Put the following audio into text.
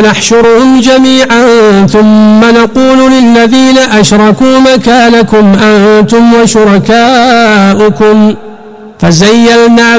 ونحشرهم جميعا ثم نقول للذين أشركوا مكانكم أنتم وشركاؤكم فزيلنا